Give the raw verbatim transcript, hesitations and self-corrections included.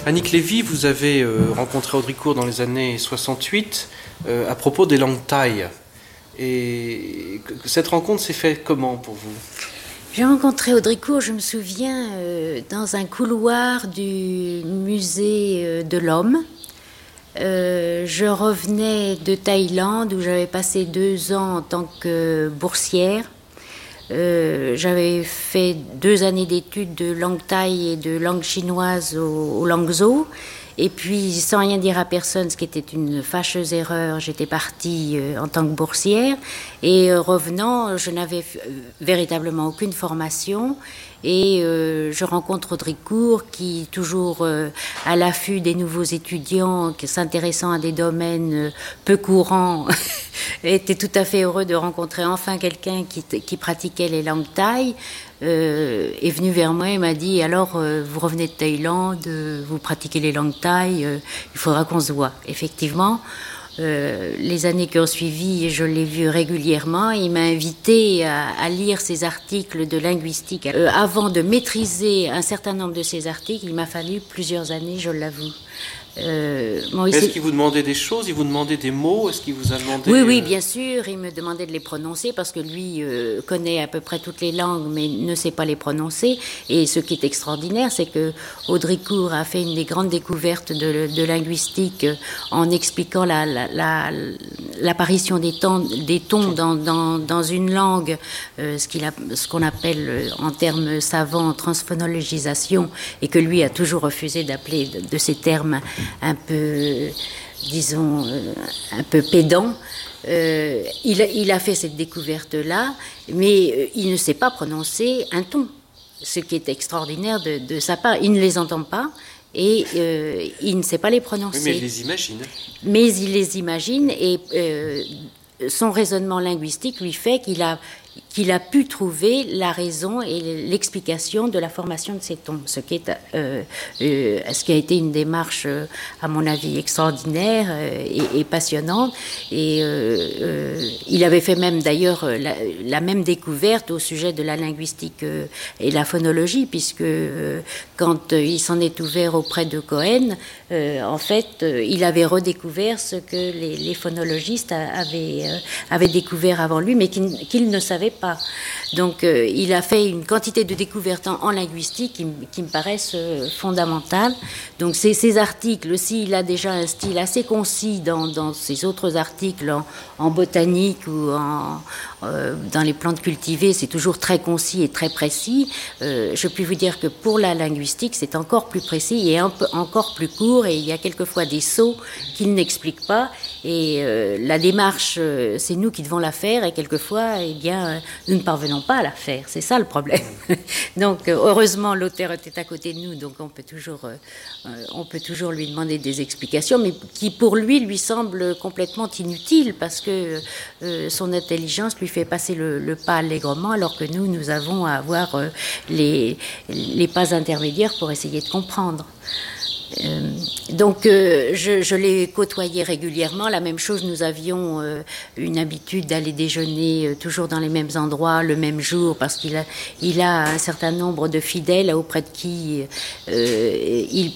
Annick Lévy, vous avez euh, rencontré Haudricourt dans les années soixante-huit euh, à propos des langues thaï. Et cette rencontre s'est faite comment pour vous? J'ai rencontré Haudricourt, je me souviens, euh, dans un couloir du musée euh, de l'Homme. Euh, je revenais de Thaïlande où j'avais passé deux ans en tant que boursière. Euh, j'avais fait deux années d'études de langue thaï et de langue chinoise au, au Langzhou. Et puis, sans rien dire à personne, ce qui était une fâcheuse erreur, j'étais partie euh, en tant que boursière. Et euh, revenant, je n'avais euh, véritablement aucune formation. Et euh, je rencontre Haudricourt qui, toujours euh, à l'affût des nouveaux étudiants, qui s'intéressant à des domaines euh, peu courants, était tout à fait heureux de rencontrer enfin quelqu'un qui, qui pratiquait les langues thaï. Euh, est venu vers moi et m'a dit « Alors, euh, vous revenez de Thaïlande, euh, vous pratiquez les langues thaï, euh, il faudra qu'on se voit. » Effectivement, euh, les années qui ont suivi, je l'ai vu régulièrement. Il m'a invité à, à lire ses articles de linguistique. Euh, avant de maîtriser un certain nombre de ces articles, il m'a fallu plusieurs années, je l'avoue. Euh, bon, Est-ce qu'il vous demandait des choses? Il vous demandait des mots? Est-ce qu'il vous a demandé... Oui, oui, bien sûr. Il me demandait de les prononcer parce que lui euh, connaît à peu près toutes les langues mais ne sait pas les prononcer. Et ce qui est extraordinaire, c'est que Haudricourt a fait une des grandes découvertes de, de linguistique euh, en expliquant la, la, la, l'apparition des, temps, des tons dans, dans, dans une langue, euh, ce, qu'il a, ce qu'on appelle euh, en termes savants transphonologisation, et que lui a toujours refusé d'appeler de, de ces termes un peu, disons, un peu pédant. Euh, il, a, il a fait cette découverte-là, mais il ne sait pas prononcer un ton, ce qui est extraordinaire de, de sa part. Il ne les entend pas et euh, il ne sait pas les prononcer. Oui, mais il les imagine. Mais il les imagine et euh, son raisonnement linguistique lui fait qu'il a... qu'il a pu trouver la raison et l'explication de la formation de ces tons, ce qui, est, euh, euh, ce qui a été une démarche, euh, à mon avis, extraordinaire euh, et, et passionnante. Et euh, euh, il avait fait même d'ailleurs la, la même découverte au sujet de la linguistique euh, et la phonologie, puisque euh, quand euh, il s'en est ouvert auprès de Cohen, euh, en fait, euh, il avait redécouvert ce que les, les phonologistes avaient, euh, avaient découvert avant lui, mais qu'il, qu'il ne savait pas. Donc euh, il a fait une quantité de découvertes en, en linguistique qui, qui me paraissent euh, fondamentales. Donc ces, ces articles aussi, il a déjà un style assez concis dans, dans ses autres articles en, en botanique ou en, euh, dans les plantes cultivées, c'est toujours très concis et très précis. Euh, je puis vous dire que pour la linguistique, c'est encore plus précis et un peu, encore plus court, et il y a quelquefois des sauts qu'il n'explique pas. Et euh, la démarche, euh, c'est nous qui devons la faire, et quelquefois, eh bien, euh, nous ne parvenons pas à la faire. C'est ça le problème. Donc, euh, heureusement, l'auteur était à côté de nous, donc on peut toujours, euh, on peut toujours lui demander des explications, mais qui, pour lui, lui semblent complètement inutiles, parce que euh, son intelligence lui fait passer le, le pas allègrement, alors que nous, nous avons à avoir euh, les, les pas intermédiaires pour essayer de comprendre. Euh, donc euh, je, je l'ai côtoyé régulièrement. La même chose, nous avions euh, une habitude d'aller déjeuner euh, toujours dans les mêmes endroits le même jour, parce qu'il a, il a un certain nombre de fidèles auprès de qui euh, il